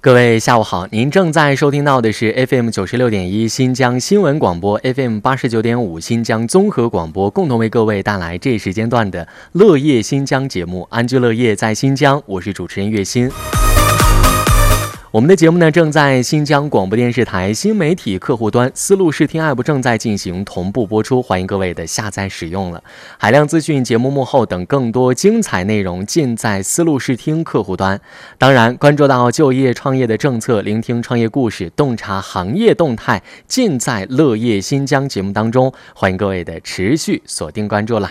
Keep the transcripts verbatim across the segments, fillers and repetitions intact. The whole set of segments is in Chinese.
各位下午好，您正在收听到的是 F M 九十六点一新疆新闻广播 F M 八十九点五新疆综合广播，共同为各位带来这时间段的乐业新疆节目，安居乐业在新疆，我是主持人岳鑫。我们的节目呢，正在新疆广播电视台新媒体客户端思路视听 App 正在进行同步播出，欢迎各位的下载使用了。海量资讯、节目幕后等更多精彩内容尽在思路视听客户端。当然，关注到就业创业的政策，聆听创业故事，洞察行业动态，尽在乐业新疆节目当中。欢迎各位的持续锁定关注了。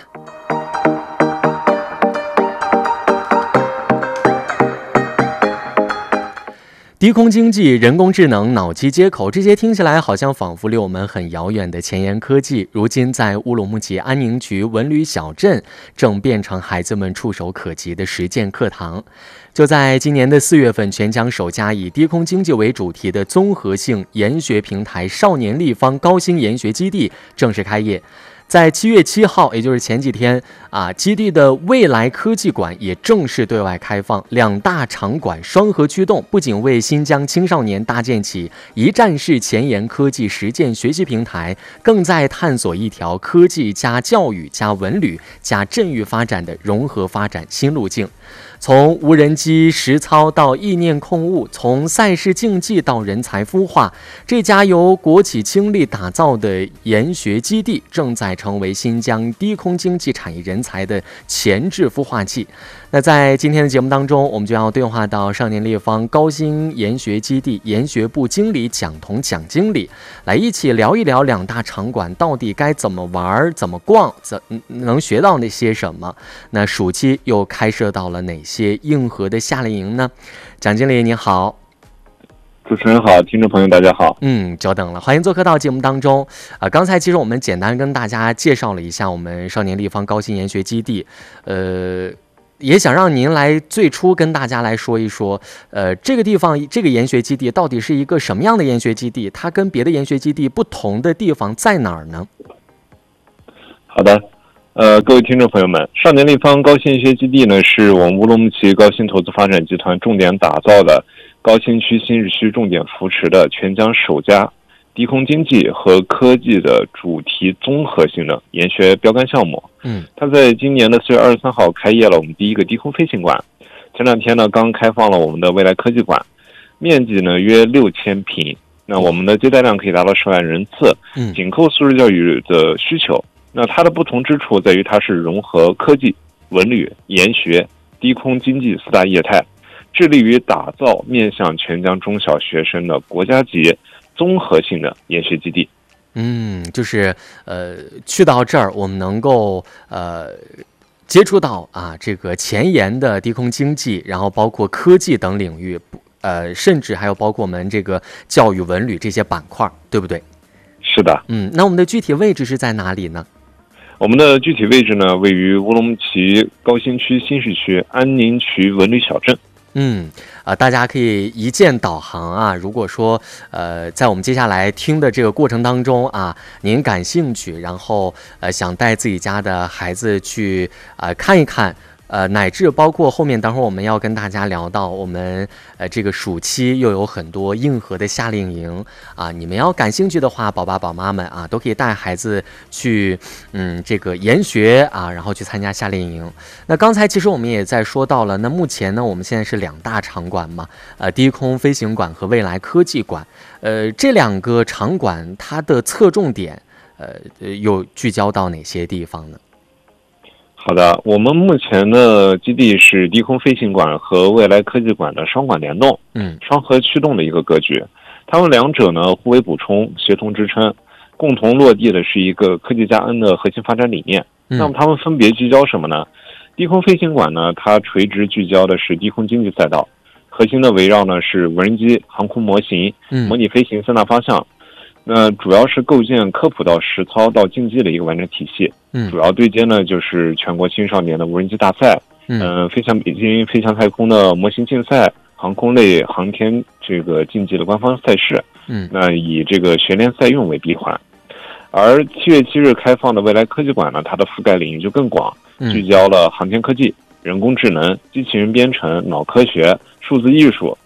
低空经济、人工智能、脑机接口，这些听起来好像仿佛离我们很遥远的前沿科技，如今在乌鲁木齐安宁区文旅小镇正变成孩子们触手可及的实践课堂。就在今年的四月份，全疆首家以低空经济为主题的综合性研学平台少年立方高新研学基地正式开业。在七月七号，也就是前几天啊，基地的未来科技馆也正式对外开放，两大场馆双核驱动，不仅为新疆青少年搭建起一站式前沿科技实践学习平台，更在探索一条科技加教育加文旅加镇域发展的融合发展新路径。从无人机实操到意念控物，从赛事竞技到人才孵化，这家由国企倾力打造的研学基地正在成为新疆低空经济产业人才的前置孵化器。那在今天的节目当中，我们就要对话到少年立方高新研学基地研学部经理蒋彤蒋经理，来一起聊一聊两大场馆到底该怎么玩、怎么逛、怎能学到那些什么。那暑期又开设到了哪些硬核的夏令营呢？蒋经理您好。 主持人好，听众朋友大家好。 嗯，久等了，欢迎做客到节目当中。呃，刚才其实我们简单跟大家介绍了一下我们少年立方高新研学基地，呃，也想让您来最初跟大家来说一说，呃，这个地方这个研学基地到底是一个什么样的研学基地？它跟别的研学基地不同的地方在哪儿呢？ 好的。呃，各位听众朋友们，少年立方高新研学基地呢，是我们乌鲁木齐高新投资发展集团重点打造的高新区新市区重点扶持的全疆首家低空经济和科技的主题综合性的研学标杆项目。 嗯， 它在今年的四月二十三号开业了我们第一个低空飞行馆，前两天呢刚开放了我们的未来科技馆，面积呢约六千平，那我们的接待量可以达到十万人次，紧扣素质教育的需求。那它的不同之处在于它是融合科技、文旅、研学、低空经济四大业态，致力于打造面向全疆中小学生的国家级综合性的研学基地。 嗯，就是呃，去到这儿我们能够呃接触到啊这个前沿的低空经济，然后包括科技等领域，呃，甚至还有包括我们这个教育、文旅这些板块，对不对？ 是的。 嗯，那我们的具体位置是在哪里呢？ 我们的具体位置呢，位于乌鲁木齐高新区新市区安宁区文旅小镇。 嗯，啊、呃，大家可以一键导航啊。如果说呃，在我们接下来听的这个过程当中啊，您感兴趣，然后呃想带自己家的孩子去啊、呃、看一看。呃，乃至包括后面等会儿我们要跟大家聊到，我们呃这个暑期又有很多硬核的夏令营啊，你们要感兴趣的话，宝爸宝妈们啊都可以带孩子去嗯这个研学啊，然后去参加夏令营。那刚才其实我们也在说到了，那目前呢我们现在是两大场馆嘛，呃低空飞行馆和未来科技馆，呃这两个场馆它的侧重点呃又聚焦到哪些地方呢？ 好的，我们目前的基地是低空飞行馆和未来科技馆的双馆联动， 嗯， 双核驱动的一个格局。它们两者呢互为补充，协同支撑，共同落地的是一个科技加 N 的核心发展理念。 嗯、 那么它们分别聚焦什么呢？低空飞行馆呢，它垂直聚焦的是低空经济赛道，核心的围绕呢是无人机、航空模型、模拟飞行三大方向。那主要是构建科普到实操到竞技的一个完整体系。 嗯， 主要对接呢就是全国青少年的无人机大赛，嗯、呃，飞向北京、飞向太空的模型竞赛，航空类航天这个竞技的官方赛事。 嗯， 那以这个学联赛用为闭环。而七月七日开放的未来科技馆呢，它的覆盖领域就更广，聚焦了航天科技、人工智能、机器人编程、脑科学、数字艺术、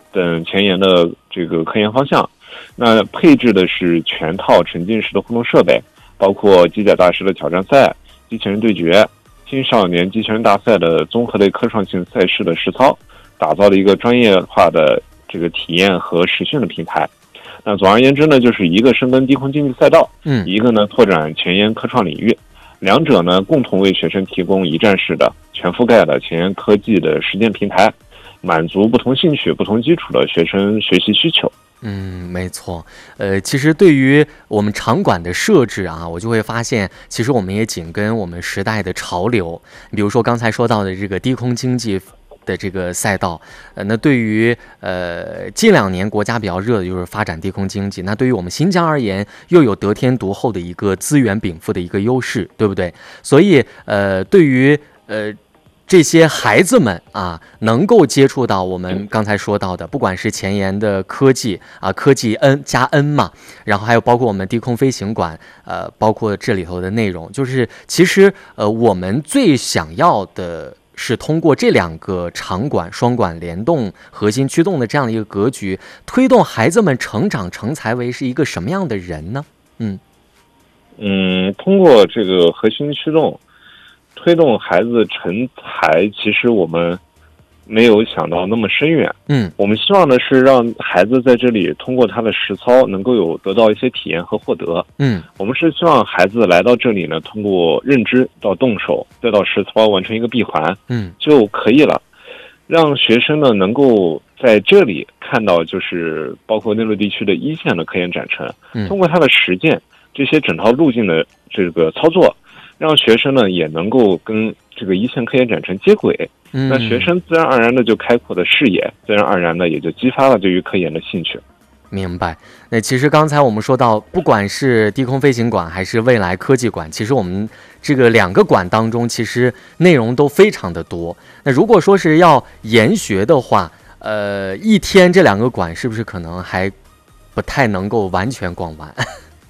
等前沿的这个科研方向。那配置的是全套沉浸式的互动设备，包括机甲大师的挑战赛、机器人对决、青少年机器人大赛的综合类科创性赛事的实操，打造了一个专业化的这个体验和实训的平台。那总而言之呢，就是一个深耕低空经济赛道， 嗯， 一个呢拓展前沿科创领域，两者呢共同为学生提供一站式的全覆盖的前沿科技的实践平台，满足不同兴趣、不同基础的学生学习需求。 嗯，没错。呃，其实对于我们场馆的设置啊，我就会发现，其实我们也紧跟我们时代的潮流。比如说刚才说到的这个低空经济的这个赛道，呃，那对于呃近两年国家比较热的就是发展低空经济，那对于我们新疆而言，又有得天独厚的一个资源禀赋的一个优势，对不对？所以呃，对于呃。这些孩子们啊，能够接触到我们刚才说到的，不管是前沿的科技啊，科技 N 加 N 嘛，然后还有包括我们低空飞行馆，呃，包括这里头的内容，就是其实呃，我们最想要的是通过这两个场馆双管联动、核心驱动的这样的一个格局，推动孩子们成长成才为是一个什么样的人呢？嗯嗯，通过这个核心驱动。推动孩子成才，其实我们没有想到那么深远。 嗯， 我们希望的是让孩子在这里通过他的实操，能够有得到一些体验和获得。 嗯， 我们是希望孩子来到这里呢，通过认知到动手，再到实操，完成一个闭环， 嗯， 就可以了。让学生呢能够在这里看到，就是包括内陆地区的一线的科研展陈， 嗯， 通过他的实践，这些整套路径的这个操作。让学生呢也能够跟这个一线科研展陈接轨， 嗯， 那学生自然而然的就开阔的视野，自然而然的也就激发了对于科研的兴趣。 明白。那其实刚才我们说到，不管是低空飞行馆还是未来科技馆，其实我们这个两个馆当中，其实内容都非常的多。那如果说是要研学的话，呃，一天这两个馆是不是可能还不太能够完全逛完？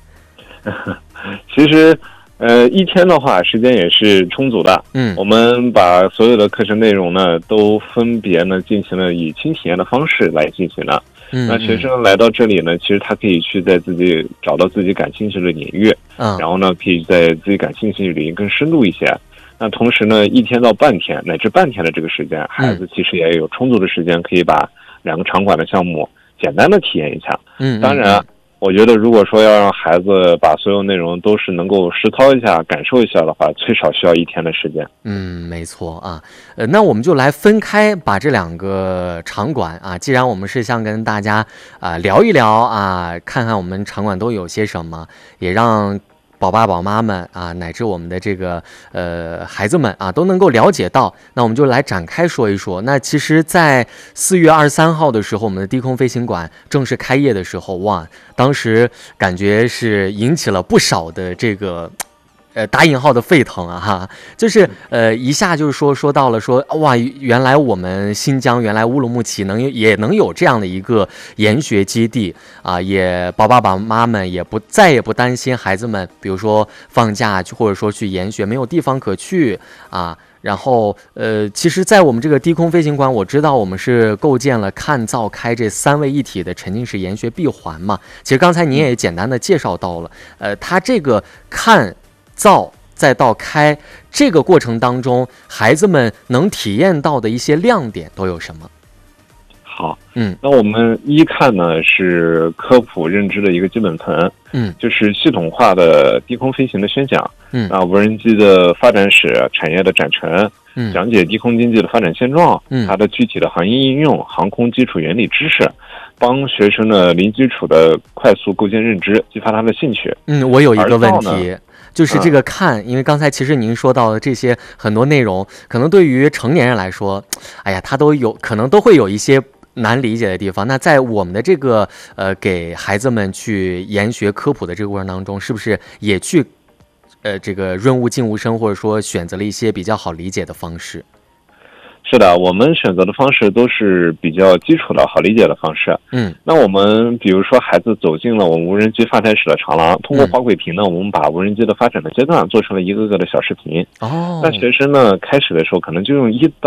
其实。呃，一天的话，时间也是充足的。 嗯， 我们把所有的课程内容呢，都分别呢进行了以轻体验的方式来进行了。 嗯， 那学生来到这里呢，其实他可以去在自己找到自己感兴趣的领域， 嗯， 然后呢，可以在自己感兴趣的领域更深入一些。那同时呢，一天到半天乃至半天的这个时间，孩子其实也有充足的时间可以把两个场馆的项目简单的体验一下。 嗯， 当然。我觉得，如果说要让孩子把所有内容都是能够实操一下、感受一下的话，最少需要一天的时间。 嗯，没错啊。呃，那我们就来分开把这两个场馆啊，既然我们是想跟大家啊聊一聊啊，看看我们场馆都有些什么，也让宝爸宝妈们啊，乃至我们的这个呃孩子们啊，都能够了解到。那我们就来展开说一说。那其实，在四月二十三号的时候，我们的低空飞行馆正式开业的时候，哇，当时感觉是引起了不少的这个。呃，打引号的沸腾啊，哈，就是呃，一下就是说说到了说，哇，原来我们新疆，原来乌鲁木齐能也能有这样的一个研学基地啊，也宝爸宝妈们也不再也不担心孩子们，比如说放假或者说去研学没有地方可去啊。然后，呃，其实，在我们这个低空飞行馆，我知道我们是构建了看、造、开这三位一体的沉浸式研学闭环嘛。其实刚才您也简单的介绍到了，呃，它这个看。造再到开这个过程当中，孩子们能体验到的一些亮点都有什么？ 好， 嗯， 那我们一看呢是科普认知的一个基本层， 嗯， 就是系统化的低空飞行的宣讲， 嗯， 啊，无人机的发展史、产业的展陈， 嗯， 讲解低空经济的发展现状， 嗯， 它的具体的行业应用、航空基础原理知识。帮学生呢零基础的快速构建认知，激发他的兴趣。 嗯，我有一个问题，就是这个看，嗯、因为刚才其实您说到的这些很多内容，可能对于成年人来说，哎呀，他都有可能都会有一些难理解的地方。那在我们的这个呃给孩子们去研学科普的这个过程当中，是不是也去呃这个润物静无声，或者说选择了一些比较好理解的方式？ 是的，我们选择的方式都是比较基础的好理解的方式。 嗯， 那我们比如说孩子走进了我们无人机发展史的长廊，通过滑轨屏呢，我们把无人机的发展的阶段做成了一个个的小视频。 哦， 那学生呢开始的时候可能就用一到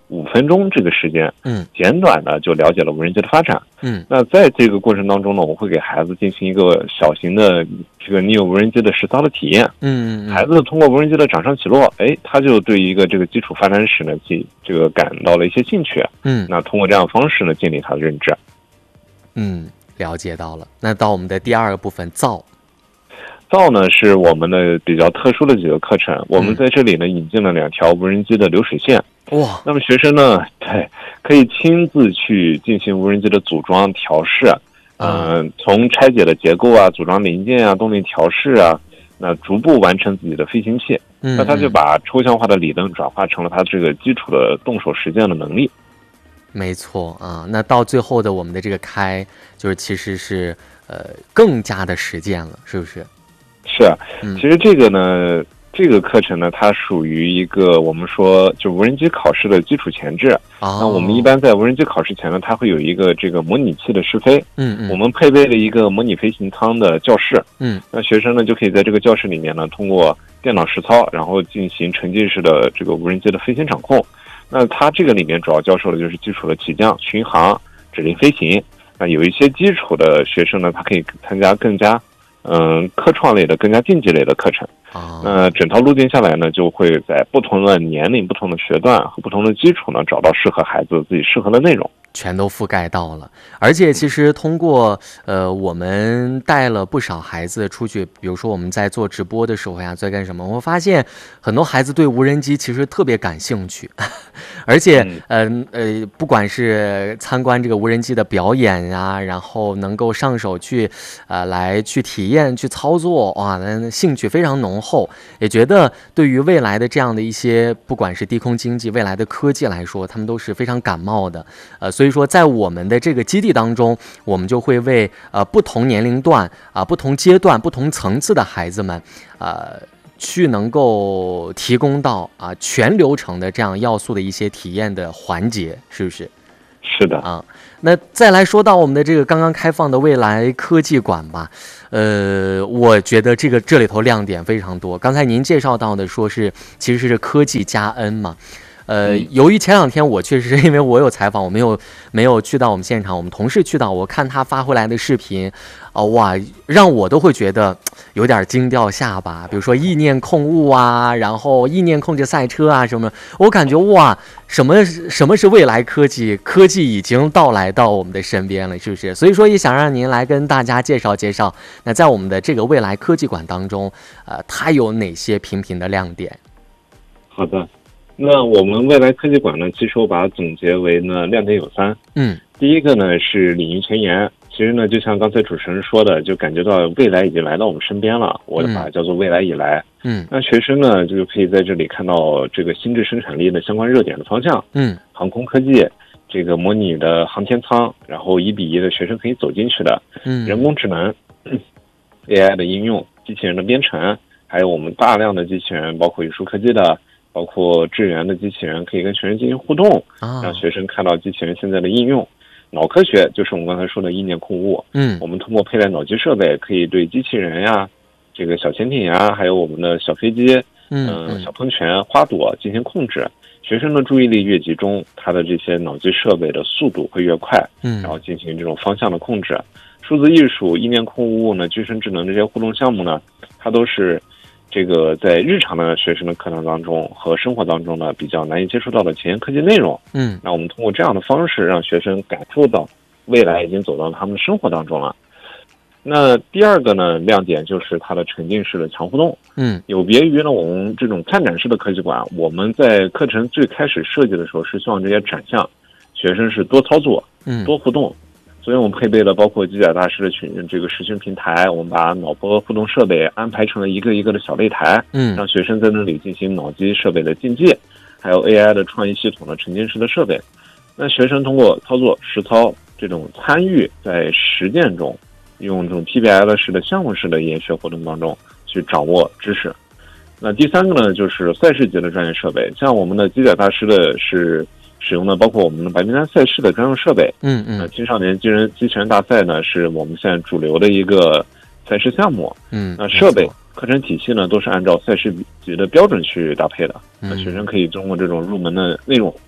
五分钟这个时间， 嗯， 简短的就了解了无人机的发展。 嗯， 那在这个过程当中呢，我会给孩子进行一个小型的这个你有无人机的实操的体验。 嗯嗯， 孩子通过无人机的掌上起落，哎，他就对一个这个基础发展史呢，即这个感到了一些兴趣。 嗯， 那通过这样的方式呢，建立他的认知。 嗯，了解到了。那到我们的第二个部分，造。 造呢是我们的比较特殊的几个课程，我们在这里呢引进了两条无人机的流水线。 哇， 那么学生呢，对，可以亲自去进行无人机的组装调试，嗯、呃，从拆解的结构啊、组装零件啊、动力调试啊，那逐步完成自己的飞行器。 嗯， 那他就把抽象化的理论转化成了他这个基础的动手实践的能力。 没错啊，那到最后的我们的这个开，就是其实是呃更加的实践了，是不是？ 是，其实这个呢，这个课程呢，它属于一个我们说就无人机考试的基础前置。 哦、 那我们一般在无人机考试前呢，它会有一个这个模拟器的试飞。 嗯嗯， 我们配备了一个模拟飞行舱的教室。 嗯， 那学生呢就可以在这个教室里面呢，通过电脑实操，然后进行沉浸式的这个无人机的飞行掌控。那它这个里面主要教授的就是基础的起降、巡航、指令飞行。那有一些基础的学生呢，他可以参加更加嗯，科创类的、更加竞技类的课程。 啊， 那整套路径下来呢，就会在不同的年龄、不同的学段和不同的基础呢，找到适合孩子自己适合的内容。 全都覆盖到了。而且其实通过呃我们带了不少孩子出去，比如说我们在做直播的时候呀，在干什么，我发现很多孩子对无人机其实特别感兴趣。而且嗯 呃, 呃不管是参观这个无人机的表演呀，然后能够上手去呃来去体验去操作，哇，那兴趣非常浓厚，也觉得对于未来的这样的一些不管是低空经济未来的科技来说，他们都是非常感冒的。呃所以说在我们的这个基地当中，我们就会为呃不同年龄段啊、呃、不同阶段不同层次的孩子们呃去能够提供到啊、呃、全流程的这样要素的一些体验的环节，是不是？ 是的啊，那再来说到我们的这个刚刚开放的未来科技馆吧，呃，我觉得这个这里头亮点非常多。刚才您介绍到的说是其实是科技加 N 嘛。呃，由于前两天我确实因为我有采访，我没有没有去到我们现场，我们同事去到，我看他发回来的视频，哦、呃、哇，让我都会觉得有点惊掉下巴。比如说意念控物啊，然后意念控制赛车啊什么，我感觉哇，什么什么是未来科技？科技已经到来到我们的身边了，是不是？所以说也想让您来跟大家介绍介绍，那在我们的这个未来科技馆当中，呃，它有哪些频频的亮点？ 好的。那我们未来科技馆呢，其实我把它总结为呢亮点有三。 嗯， 第一个呢是礼仪前沿，其实呢就像刚才主持人说的，就感觉到未来已经来到我们身边了，我把它叫做未来已来。 嗯， 那学生呢就可以在这里看到这个心智生产力的相关热点的方向。 嗯， 航空科技，这个模拟的航天舱，然后一比一的学生可以走进去的。 嗯， 人工智能、嗯、A I 的应用，机器人的编程，还有我们大量的机器人，包括语数科技的。包括智源的机器人可以跟学生进行互动，让学生看到机器人现在的应用。脑科学就是我们刚才说的意念控物， 嗯， 我们通过佩戴脑机设备，可以对机器人呀、这个小潜艇呀，还有我们的小飞机，嗯、呃，小喷泉、花朵进行控制。学生的注意力越集中，他的这些脑机设备的速度会越快， 嗯， 然后进行这种方向的控制。数字艺术、意念控物呢、具身智能这些互动项目呢，它都是。这个在日常的学生的课堂当中和生活当中呢，比较难以接触到的前沿科技内容。 嗯， 那我们通过这样的方式，让学生感受到未来已经走到他们的生活当中了。那第二个呢，亮点就是它的沉浸式的强互动。 嗯， 有别于呢我们这种看展式的科技馆，我们在课程最开始设计的时候是希望这些展项学生是多操作、 嗯， 多互动。所以我们配备了包括机甲大师的群这个实训平台，我们把脑波互动设备安排成了一个一个的小擂台， 嗯， 让学生在那里进行脑机设备的竞技，还有 A I 的创意系统的沉浸式的设备。那学生通过操作实操这种参与，在实践中用这种 P B L 式的项目式的研学活动当中去掌握知识。那第三个呢，就是赛事级的专业设备，像我们的机甲大师的是使用的包括我们的白名单赛事的专用设备， 嗯嗯， 呃，青少年机器人机器人大赛呢是我们现在主流的一个赛事项目， 嗯， 那设备课程体系呢都是按照赛事级的标准去搭配的，那学生可以通过这种入门的内容，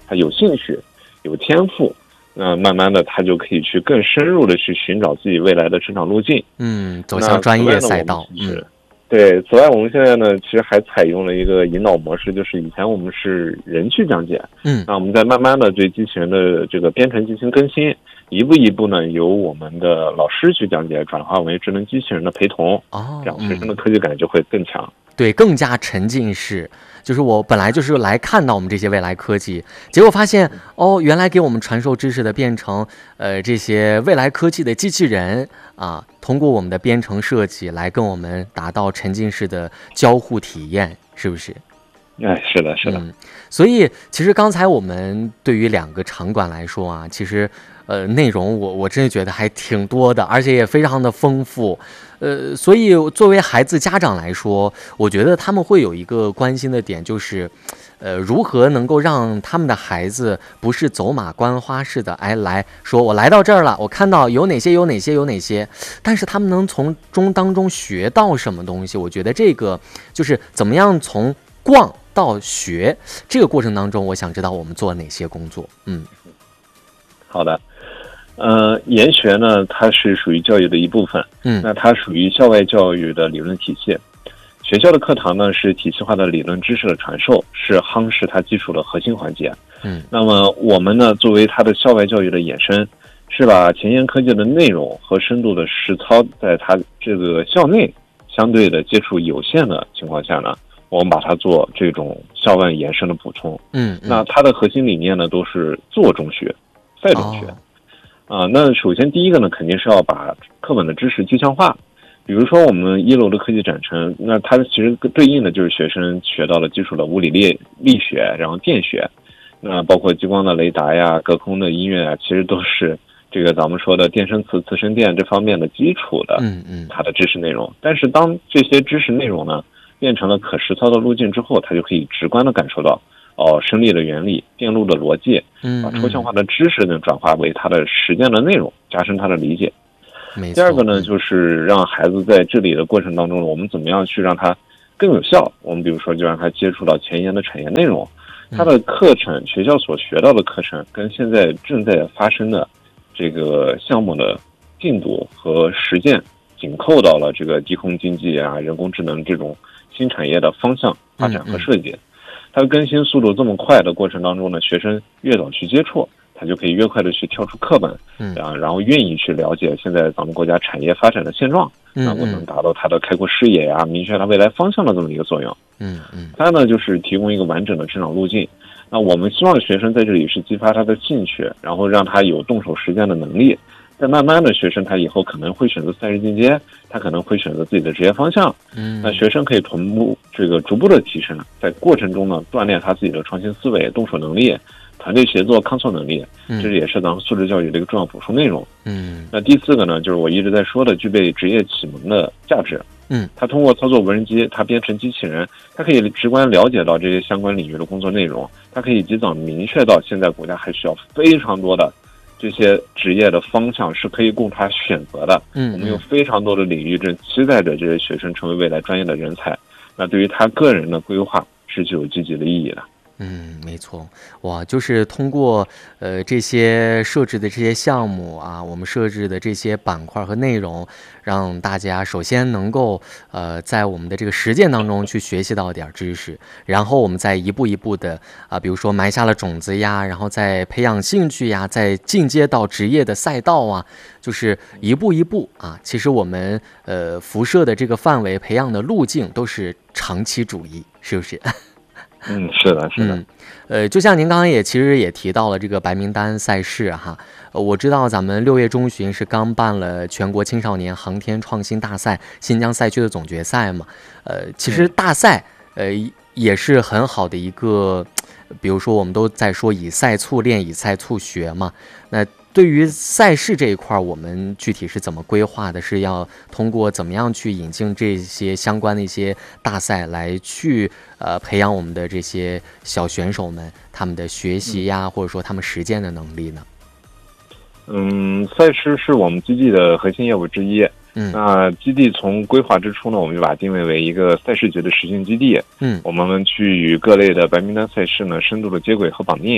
他有兴趣、有天赋，那慢慢的他就可以去更深入的去寻找自己未来的成长路径， 嗯，走向专业赛道。 嗯，对。此外，我们现在呢，其实还采用了一个引导模式，就是以前我们是人去讲解， 嗯， 那我们在慢慢的对机器人的这个编程进行更新，一步一步呢，由我们的老师去讲解，转化为智能机器人的陪同， 哦， 这样学生的科技感就会更强。 嗯，对，更加沉浸式。就是我本来就是来看到我们这些未来科技，结果发现哦，原来给我们传授知识的变成呃这些未来科技的机器人啊，通过我们的编程设计来跟我们达到沉浸式的交互体验，是不是？ 哎，是的，是的。 嗯，所以其实刚才我们对于两个场馆来说啊，其实呃内容我我真的觉得还挺多的，而且也非常的丰富。呃，所以作为孩子家长来说，我觉得他们会有一个关心的点，就是呃如何能够让他们的孩子不是走马观花式的哎来说我来到这儿了，我看到有哪些有哪些有哪些，但是他们能从中当中学到什么东西。我觉得这个就是怎么样从逛到学这个过程当中，我想知道我们做哪些工作。嗯， 好的。呃，研学呢，它是属于教育的一部分， 嗯， 那它属于校外教育的理论体系。学校的课堂呢，是体系化的理论知识的传授，是夯实它基础的核心环节。 嗯， 那么我们呢，作为它的校外教育的衍生，是把前沿科技的内容和深度的实操，在它这个校内相对的接触有限的情况下呢，我们把它做这种校外延伸的补充。 嗯， 那它的核心理念呢，都是做中学、赛中学。哦啊，那首先第一个呢，肯定是要把课本的知识具象化。比如说我们一楼的科技展陈，那它其实对应的就是学生学到了基础的物理力力学，然后电学，那包括激光的雷达呀、隔空的音乐啊，其实都是这个咱们说的电生磁、磁生电这方面的基础的， 嗯嗯， 它的知识内容。但是当这些知识内容呢，变成了可实操的路径之后，它就可以直观的感受到。哦，声力的原理、电路的逻辑， 嗯， 把抽象化的知识呢转化为它的实践的内容，加深它的理解。 没错。 第二个呢，就是让孩子在这里的过程当中，我们怎么样去让他更有效？我们比如说，就让他接触到前沿的产业内容，他的课程、学校所学到的课程，跟现在正在发生的这个项目的进度和实践紧扣到了这个低空经济啊、人工智能这种新产业的方向发展和设计。嗯嗯，它更新速度这么快的过程当中呢，学生越早去接触，他就可以越快的去跳出课本， 嗯， 啊，然后愿意去了解现在咱们国家产业发展的现状，能不能达到它的开阔视野呀、明确它未来方向的这么一个作用。 嗯嗯。 它呢就是提供一个完整的成长路径。那我们希望学生在这里是激发他的兴趣，然后让他有动手实践的能力。再慢慢的，学生他以后可能会选择赛事进阶，他可能会选择自己的职业方向。 嗯， 那学生可以同步这个逐步的提升，在过程中呢，锻炼他自己的创新思维、动手能力、团队协作、抗挫能力，这也是咱们素质教育的一个重要补充内容。 嗯， 那第四个呢，就是我一直在说的，具备职业启蒙的价值。 嗯， 他通过操作无人机，他编程机器人，他可以直观了解到这些相关领域的工作内容，他可以及早明确到现在国家还需要非常多的这些职业的方向是可以供他选择的。 嗯， 我们有非常多的领域正期待着这些学生成为未来专业的人才，那对于他个人的规划是具有积极的意义的。 嗯，没错，哇，就是通过呃这些设置的这些项目啊，我们设置的这些板块和内容，让大家首先能够呃在我们的这个实践当中去学习到点知识，然后我们再一步一步的啊，比如说埋下了种子呀，然后再培养兴趣呀，再进阶到职业的赛道啊，就是一步一步啊。其实我们呃辐射的这个范围、培养的路径都是长期主义，是不是？ 嗯，是的，是的。 嗯，呃，就像您刚刚也其实也提到了这个白名单赛事哈，呃，我知道咱们六月中旬是刚办了全国青少年航天创新大赛新疆赛区的总决赛嘛，呃，其实大赛呃也是很好的一个，比如说我们都在说以赛促练，以赛促学嘛，那对于赛事这一块，我们具体是怎么规划的？是要通过怎么样去引进这些相关的一些大赛来去呃培养我们的这些小选手们他们的学习呀，嗯、或者说他们实践的能力呢？ 嗯，赛事是我们基地的核心业务之一。 嗯， 那基地从规划之初呢，我们就把它定位为一个赛事级的实践基地。 嗯， 我们去与各类的白名单赛事呢深度的接轨和绑定。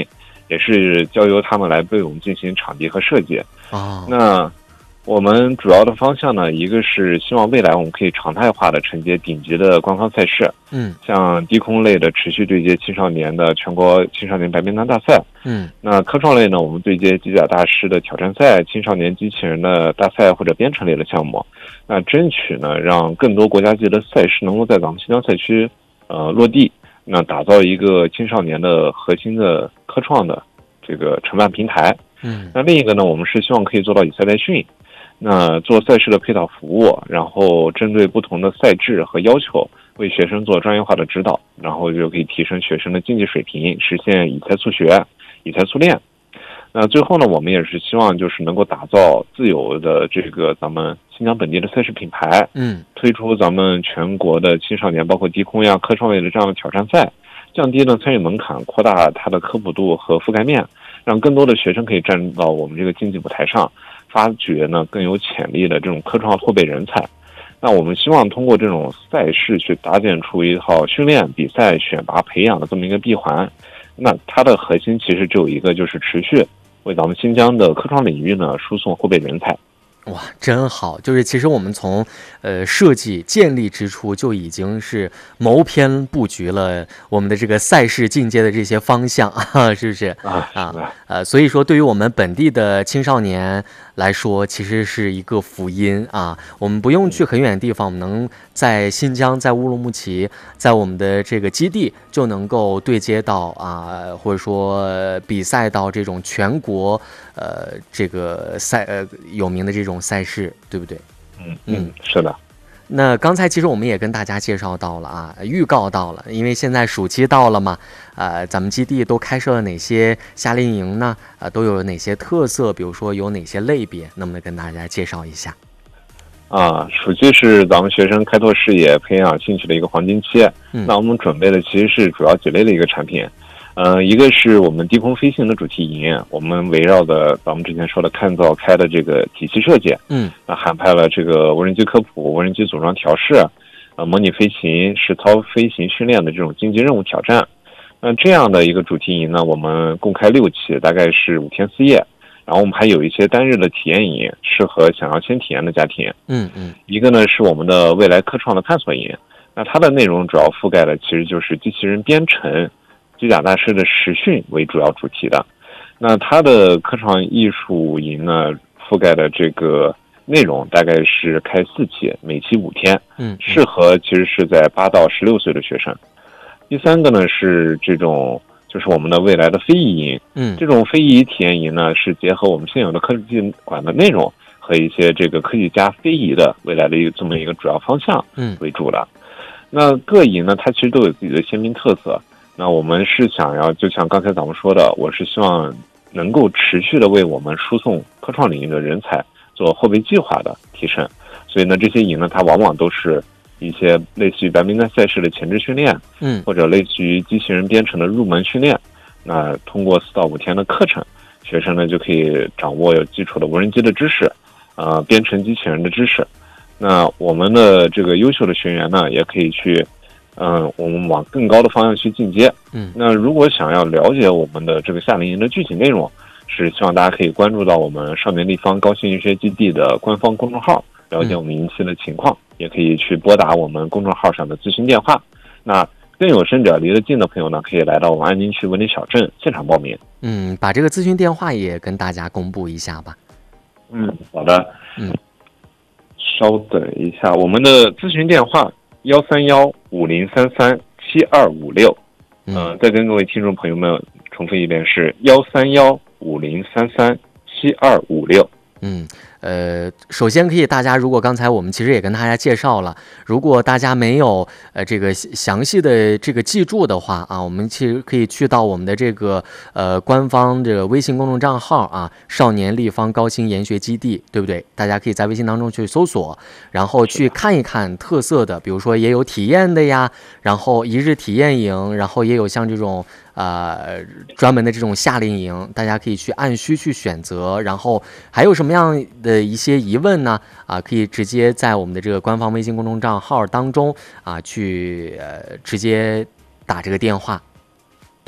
也是交由他们来为我们进行场地和设计。 哦， 那我们主要的方向呢，一个是希望未来我们可以常态化的承接顶级的官方赛事， 嗯， 像低空类的持续对接青少年的全国青少年白名单大赛， 嗯， 那科创类呢，我们对接机甲大师的挑战赛、青少年机器人的大赛或者编程类的项目，那争取呢让更多国家级的赛事能够在咱们新疆赛区呃落地，那打造一个青少年的核心的科创的这个承办平台。 嗯， 那另一个呢，我们是希望可以做到以赛代训。那做赛事的配套服务，然后针对不同的赛制和要求，为学生做专业化的指导，然后就可以提升学生的竞技水平，实现以赛促学、以赛促练。那最后呢，我们也是希望就是能够打造自有的这个咱们新疆本地的赛事品牌， 嗯， 推出咱们全国的青少年包括低空呀、科创类的这样的挑战赛，降低呢参与门槛，扩大它的科普度和覆盖面，让更多的学生可以站到我们这个竞技舞台上，发掘呢更有潜力的这种科创后备人才。那我们希望通过这种赛事去搭建出一套训练、比赛、选拔、培养的这么一个闭环。那它的核心其实只有一个，就是持续为咱们新疆的科创领域呢输送后备人才。 哇，真好！就是其实我们从呃设计建立之初就已经是谋篇布局了我们的这个赛事进阶的这些方向啊，是不是啊？ 啊，呃，所以说对于我们本地的青少年来说，其实是一个福音啊。我们不用去很远的地方，我们能在新疆、在乌鲁木齐，在我们的这个基地就能够对接到啊，或者说比赛到这种全国呃这个赛呃有名的这种赛事，对不对？ 嗯嗯，是的。 那刚才其实我们也跟大家介绍到了啊，预告到了，因为现在暑期到了嘛，呃，咱们基地都开设了哪些夏令营呢？呃，都有哪些特色？比如说有哪些类别？能不能跟大家介绍一下？ 啊，暑期是咱们学生开拓视野、培养兴趣的一个黄金期。嗯，那我们准备的其实是主要几类的一个产品。呃，一个是我们低空飞行的主题营，我们围绕的咱们之前说的看造开的这个体系设计，嗯，那涵盖了这个无人机科普、无人机组装调试，呃，模拟飞行、实操飞行训练的这种竞技任务挑战。那这样的一个主题营呢，我们共开六期，大概是五天四夜。然后我们还有一些单日的体验营，适合想要先体验的家庭。嗯嗯，一个呢是我们的未来科创的探索营，那它的内容主要覆盖的其实就是机器人编程、机甲大师的实训为主要主题的。那它的科创艺术营呢，覆盖的这个内容大概是开四期，每期五天，嗯，适合其实是在八到十六岁的学生。第三个呢是这种就是我们的未来的飞移营，嗯，这种飞移体验营呢是结合我们现有的科技馆的内容和一些这个科技家飞移的未来的一个这么一个主要方向，嗯，为主的。那各营呢，它其实都有自己的鲜明特色。那我们是想要，就像刚才咱们说的，我是希望能够持续的为我们输送科创领域的人才做后备计划的提升。所以呢，这些营呢，它往往都是一些类似于白名单赛事的前置训练，嗯，或者类似于机器人编程的入门训练。那通过四到五天的课程，学生呢就可以掌握有基础的无人机的知识，呃，编程机器人的知识。那我们的这个优秀的学员呢，也可以去。嗯，我们往更高的方向去进阶。嗯，那如果想要了解我们的这个夏令营的具体内容，是希望大家可以关注到我们少年立方高新医学基地的官方公众号，了解我们营期的情况，嗯，也可以去拨打我们公众号上的咨询电话。那更有甚者，离得近的朋友呢，可以来到我们安宁区文理小镇现场报名。嗯， 把这个咨询电话也跟大家公布一下吧。 嗯，好的。嗯，稍等一下，我们的咨询电话。幺三幺五零三三七二五六，嗯，再跟各位听众朋友们重复一遍是幺三幺五零三三七二五六。 嗯，呃，首先可以，大家如果刚才我们其实也跟大家介绍了，如果大家没有呃这个详细的这个记住的话啊，我们其实可以去到我们的这个呃官方这个微信公众账号啊，少年立方高新研学基地，对不对？大家可以在微信当中去搜索，然后去看一看特色的，比如说也有体验的呀，然后一日体验营，然后也有像这种。呃，专门的这种夏令营，大家可以去按需去选择。然后还有什么样的一些疑问呢？啊，可以直接在我们的这个官方微信公众账号当中啊，去呃直接打这个电话。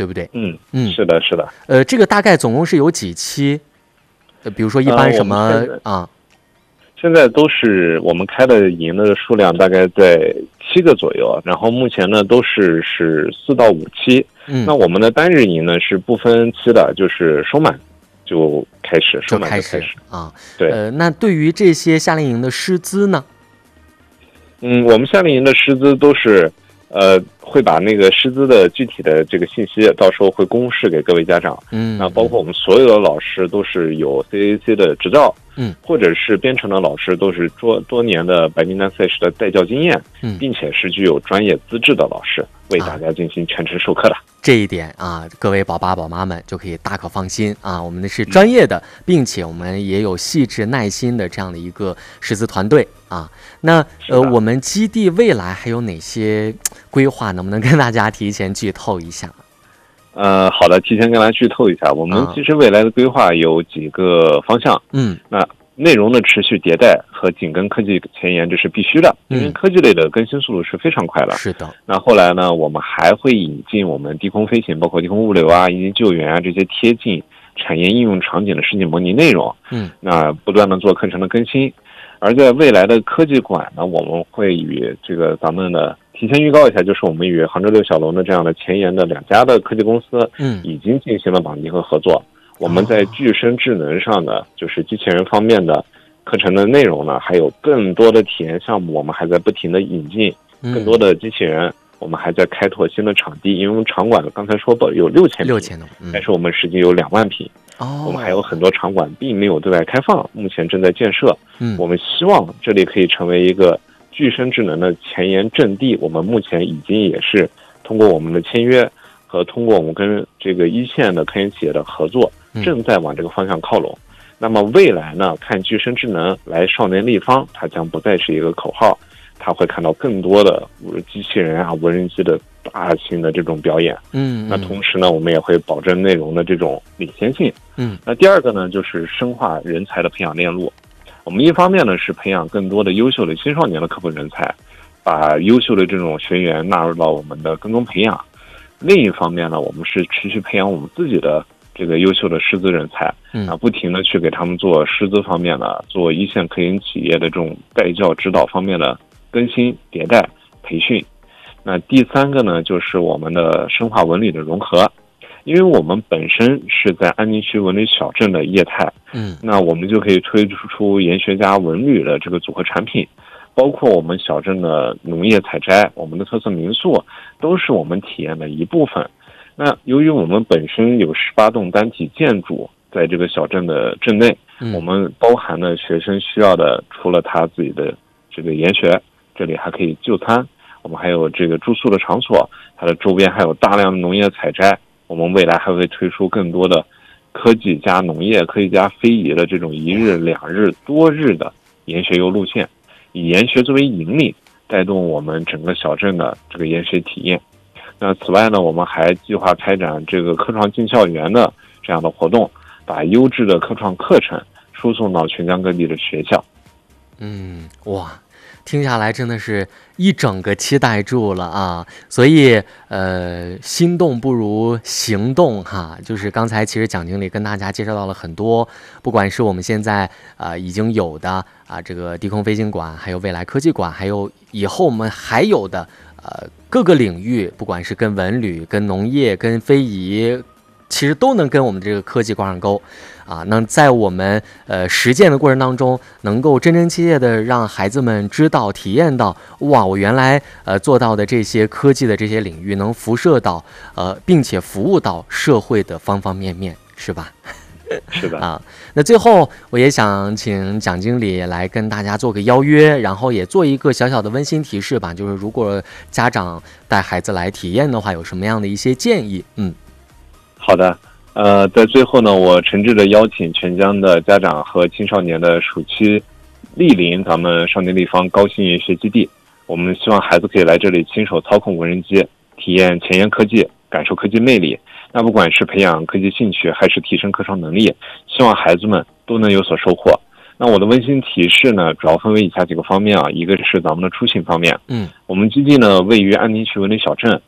对不对？ 嗯嗯，是的，是的。 呃，这个大概总共是有几期？呃，比如说一般什么、呃、啊？ 现在都是我们开的营的数量大概在七个左右，然后目前呢都是是四到五期。嗯，那我们的单日营呢是不分期的，就是收满就开始，收满就开始啊。 对， 呃，那对于这些夏令营的师资呢？ 嗯，我们夏令营的师资都是，呃，会把那个师资的具体的这个信息，到时候会公示给各位家长。嗯，那包括我们所有的老师都是有 C A C 的执照，嗯，或者是编程的老师都是多多年的白名单赛事的带教经验，嗯，并且是具有专业资质的老师，为大家进行全程授课的。啊， 这一点啊，各位宝爸宝妈们就可以大可放心啊，我们的是专业的，并且我们也有细致耐心的这样的一个师资团队啊。那呃，我们基地未来还有哪些规划？能不能跟大家提前剧透一下？ 呃，好的，提前跟大家剧透一下，我们其实未来的规划有几个方向。嗯，那内容的持续迭代和紧跟科技前沿，这是必须的，因为科技类的更新速度是非常快的。 是的。 那后来呢，我们还会引进我们低空飞行，包括低空物流啊、应急救援啊这些贴近产业应用场景的实际模拟内容。嗯，那不断的做课程的更新。而在未来的科技馆呢，我们会与这个咱们的提前预告一下，就是我们与杭州六小龙的这样的前沿的两家的科技公司，嗯，已经进行了绑定和合作。我们在具身智能上的，就是机器人方面的课程的内容呢，还有更多的体验项目，我们还在不停的引进更多的机器人。我们还在开拓新的场地，因为我们场馆刚才说过有六千六千多， 但是我们实际有两万平。哦，我们还有很多场馆并没有对外开放，目前正在建设。嗯，我们希望这里可以成为一个具身智能的前沿阵地。我们目前已经也是通过我们的签约和通过我们跟这个一线的科研企业的合作，正在往这个方向靠拢。那么未来呢，看具身智能来少年立方，它将不再是一个口号。他会看到更多的机器人啊、无人机的大型的这种表演，嗯，那同时呢，我们也会保证内容的这种领先性，嗯。那第二个呢，就是深化人才的培养链路。我们一方面呢是培养更多的优秀的青少年的科普人才，把优秀的这种学员纳入到我们的跟踪培养；另一方面呢，我们是持续培养我们自己的这个优秀的师资人才，嗯，啊，不停的去给他们做师资方面的、做一线科研企业的这种带教指导方面的更新迭代培训。那第三个呢，就是我们的深化文旅的融合，因为我们本身是在安宁区文旅小镇的业态，嗯，那我们就可以推出出研学家文旅的这个组合产品，包括我们小镇的农业采摘，我们的特色民宿，都是我们体验的一部分。那由于我们本身有十八栋单体建筑在这个小镇的镇内，嗯，我们包含了学生需要的，除了他自己的这个研学，这里还可以就餐，我们还有这个住宿的场所，它的周边还有大量的农业采摘。我们未来还会推出更多的科技加农业、科技加非遗的这种一日、两日、多日的研学游路线，以研学作为引领，带动我们整个小镇的这个研学体验。那此外呢，我们还计划开展这个科创进校园的这样的活动，把优质的科创课程输送到全疆各地的学校。 嗯，哇，听下来真的是一整个期待住了啊！所以呃，心动不如行动哈。就是刚才其实蒋经理跟大家介绍到了很多，不管是我们现在呃已经有的啊这个低空飞行馆，还有未来科技馆，还有以后我们还有的呃各个领域，不管是跟文旅、跟农业、跟非遗，其实都能跟我们这个科技挂上钩。啊，那在我们呃实践的过程当中，能够真真切切的让孩子们知道、体验到，哇，我原来呃做到的这些科技的这些领域，能辐射到呃，并且服务到社会的方方面面，是吧？ 是的啊。那最后，我也想请蒋经理来跟大家做个邀约，然后也做一个小小的温馨提示吧，就是如果家长带孩子来体验的话，有什么样的一些建议？嗯， 好的。呃，在最后呢，我诚挚的邀请全疆的家长和青少年的暑期莅临咱们少年立方高新研学基地。我们希望孩子可以来这里亲手操控无人机，体验前沿科技，感受科技魅力。那不管是培养科技兴趣，还是提升科创能力，希望孩子们都能有所收获。那我的温馨提示呢，主要分为以下几个方面啊，一个是咱们的出行方面，嗯，我们基地呢位于安宁区文旅小镇。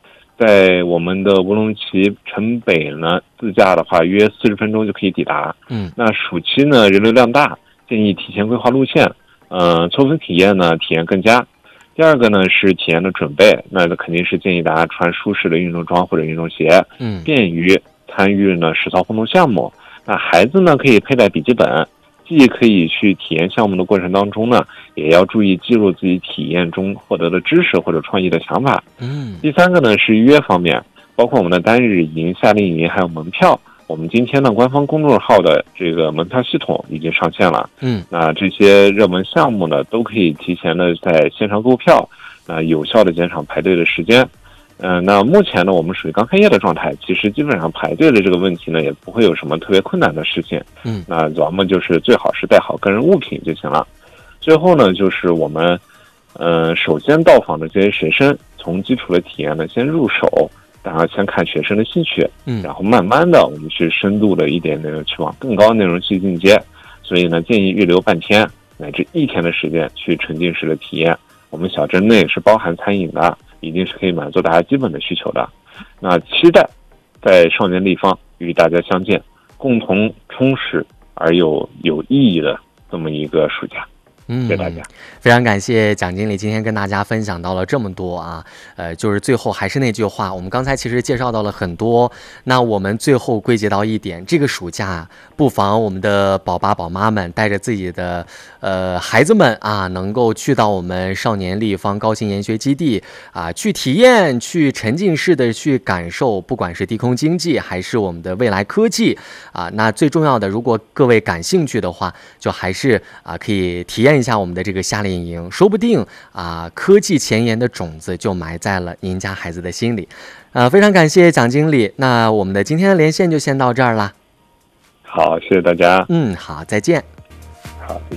在我们的乌鲁木齐城北呢，自驾的话约四十分钟就可以抵达。 嗯， 那暑期呢人流量大，建议提前规划路线，呃，凑分体验呢体验更佳。第二个呢是体验的准备，那肯定是建议大家穿舒适的运动装或者运动鞋， 嗯， 便于参与呢实操活动项目。那孩子呢可以佩戴笔记本，既可以去体验项目的过程当中呢，也要注意记录自己体验中获得的知识或者创意的想法。 嗯， 第三个呢是预约方面，包括我们的单日营、夏令营还有门票。我们今天的官方公众号的这个门票系统已经上线了， 嗯， 那这些热门项目呢，都可以提前的在线上购票，那有效的减少排队的时间。嗯、呃，那目前呢，我们属于刚开业的状态，其实基本上排队的这个问题呢，也不会有什么特别困难的事情。 嗯， 那咱们就是最好是带好个人物品就行了。最后呢，就是我们，呃，首先到访的这些学生，从基础的体验呢先入手。然后先看学生的兴趣， 嗯， 然后慢慢的我们去深度的一点内容去往更高内容去进阶，所以呢建议预留半天乃至一天的时间去沉浸式的体验。我们小镇内是包含餐饮的，一定是可以满足大家基本的需求的。那期待在少年立方与大家相见，共同充实而有有意义的这么一个暑假。 嗯， 谢谢大家。 非常感谢蒋经理今天跟大家分享到了这么多啊，呃，就是最后还是那句话，我们刚才其实介绍到了很多，那我们最后归结到一点，这个暑假不妨我们的宝爸宝妈们带着自己的呃孩子们啊，能够去到我们少年立方高新研学基地啊，去体验，去沉浸式的去感受，不管是低空经济还是我们的未来科技啊，那最重要的，如果各位感兴趣的话，就还是啊可以体验一下我们的这个夏令营，说不定啊，科技前沿的种子就埋在了您家孩子的心里。呃，非常感谢蒋经理，那我们的今天的连线就先到这儿了。 好，谢谢大家。 嗯，好，再见。 好。